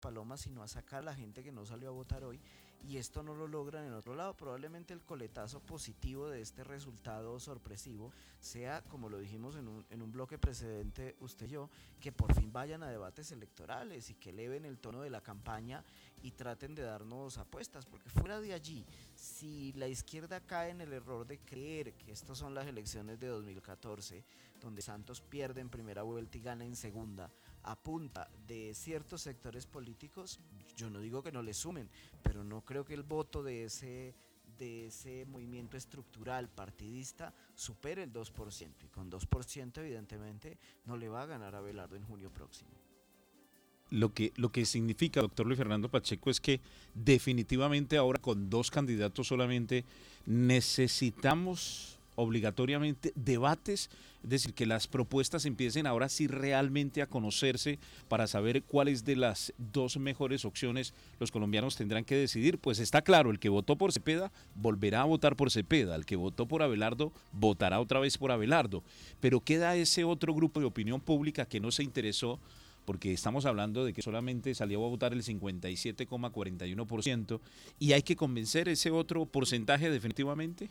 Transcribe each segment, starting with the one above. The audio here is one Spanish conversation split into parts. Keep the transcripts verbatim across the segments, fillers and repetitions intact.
Paloma, sino a sacar a la gente que no salió a votar hoy, y esto no lo logran en otro lado. Probablemente el coletazo positivo de este resultado sorpresivo sea, como lo dijimos en un, en un bloque precedente usted y yo, que por fin vayan a debates electorales y que eleven el tono de la campaña y traten de darnos apuestas, porque fuera de allí, si la izquierda cae en el error de creer que estas son las elecciones de dos mil catorce, donde Santos pierde en primera vuelta y gana en segunda, a punta de ciertos sectores políticos, yo no digo que no le sumen, pero no creo que el voto de ese, de ese movimiento estructural partidista supere el dos por ciento, y con dos por ciento evidentemente no le va a ganar a Abelardo en junio próximo. Lo que, lo que significa, doctor Luis Fernando Pacheco, es que definitivamente ahora con dos candidatos solamente necesitamos obligatoriamente debates, es decir, que las propuestas empiecen ahora sí realmente a conocerse para saber cuáles de las dos mejores opciones los colombianos tendrán que decidir. Pues está claro, el que votó por Cepeda volverá a votar por Cepeda, el que votó por Abelardo votará otra vez por Abelardo, pero queda ese otro grupo de opinión pública que no se interesó, porque estamos hablando de que solamente salió a votar el cincuenta y siete coma cuarenta y uno por ciento y hay que convencer ese otro porcentaje definitivamente.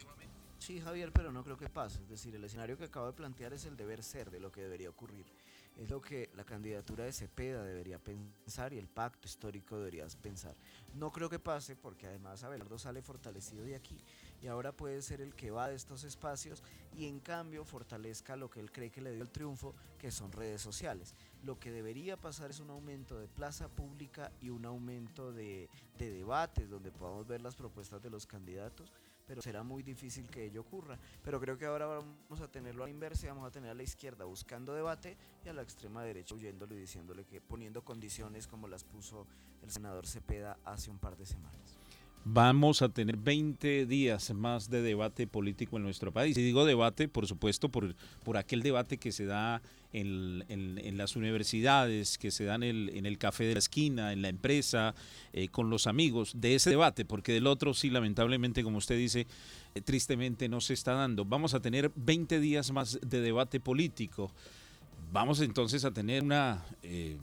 Sí, Javier, pero no creo que pase. Es decir, el escenario que acabo de plantear es el deber ser de lo que debería ocurrir. Es lo que la candidatura de Cepeda debería pensar y el pacto histórico debería pensar. No creo que pase porque además Abelardo sale fortalecido de aquí y ahora puede ser el que va de estos espacios y en cambio fortalezca lo que él cree que le dio el triunfo, que son redes sociales. Lo que debería pasar es un aumento de plaza pública y un aumento de, de debates donde podamos ver las propuestas de los candidatos, pero será muy difícil que ello ocurra. Pero creo que ahora vamos a tenerlo a la inversa, vamos a tener a la izquierda buscando debate y a la extrema derecha huyéndolo y diciéndole que poniendo condiciones como las puso el senador Cepeda hace un par de semanas. Vamos a tener veinte días más de debate político en nuestro país. Y digo debate, por supuesto, por, por aquel debate que se da en, en, en las universidades, que se da en el, en el café de la esquina, en la empresa, eh, con los amigos, de ese debate, porque del otro sí, lamentablemente, como usted dice, eh, tristemente no se está dando. Vamos a tener veinte días más de debate político. Vamos entonces a tener una, eh,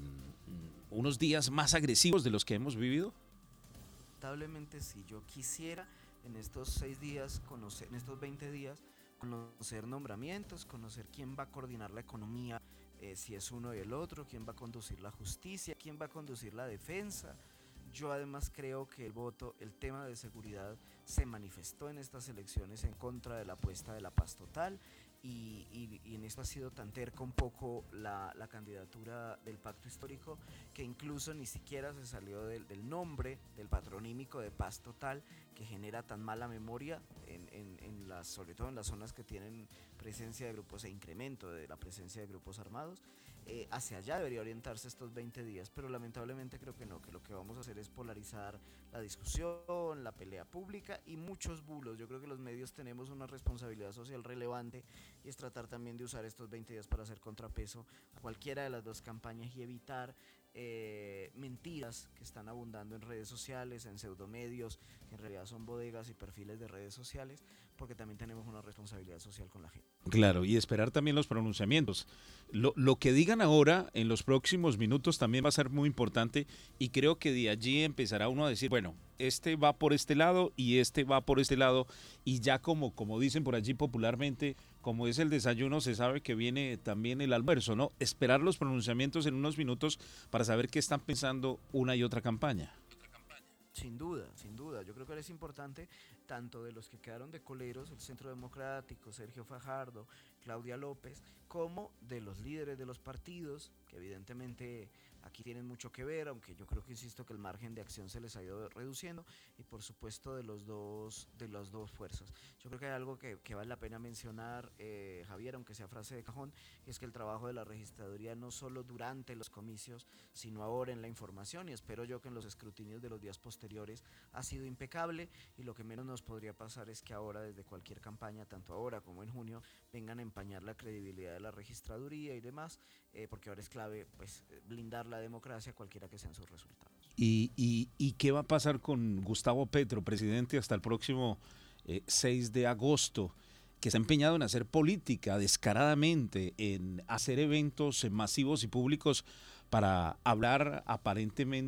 unos días más agresivos de los que hemos vivido. Lamentablemente, si yo quisiera en estos seis días, conocer, en estos veinte días, conocer nombramientos, conocer quién va a coordinar la economía, eh, si es uno y el otro, quién va a conducir la justicia, quién va a conducir la defensa. Yo además creo que el voto, el tema de seguridad se manifestó en estas elecciones en contra de la apuesta de la paz total y, y, y en esto ha sido tan terca un poco la, la candidatura del pacto histórico que incluso ni siquiera se salió del, del nombre, del patronímico de paz total que genera tan mala memoria, en, en, en las, sobre todo en las zonas que tienen presencia de grupos e incremento de la presencia de grupos armados. Eh, hacia allá debería orientarse estos veinte días, pero lamentablemente creo que no, que lo que vamos a hacer es polarizar la discusión, la pelea pública y muchos bulos. Yo creo que los medios tenemos una responsabilidad social relevante y es tratar también de usar estos veinte días para hacer contrapeso a cualquiera de las dos campañas y evitar eh, mentiras que están abundando en redes sociales, en pseudomedios, que en realidad son bodegas y perfiles de redes sociales, porque también tenemos una responsabilidad social con la gente. Claro, y esperar también los pronunciamientos. Lo, lo que digan ahora en los próximos minutos también va a ser muy importante y creo que de allí empezará uno a decir, bueno, este va por este lado y este va por este lado y ya como, como dicen por allí popularmente, como es el desayuno, se sabe que viene también el almuerzo, ¿no? Esperar los pronunciamientos en unos minutos para saber qué están pensando una y otra campaña. Sin duda, sin duda. Yo creo que ahora es importante, tanto de los que quedaron de coleros, el Centro Democrático, Sergio Fajardo, Claudia López, como de los líderes de los partidos, que evidentemente aquí tienen mucho que ver, aunque yo creo que insisto que el margen de acción se les ha ido reduciendo, y por supuesto de los dos, de las dos fuerzas. Yo creo que hay algo que, que vale la pena mencionar, eh, Javier, aunque sea frase de cajón, y es que el trabajo de la registraduría no solo durante los comicios, sino ahora en la información, y espero yo que en los escrutinios de los días posteriores ha sido impecable, y lo que menos nos podría pasar es que ahora desde cualquier campaña, tanto ahora como en junio, vengan a empañar la credibilidad de la registraduría y demás, eh, porque ahora es clave pues blindar la democracia cualquiera que sean sus resultados. ¿Y, y, y qué va a pasar con Gustavo Petro, presidente, hasta el próximo eh, seis de agosto? Que está empeñado en hacer política descaradamente, en hacer eventos masivos y públicos para hablar aparentemente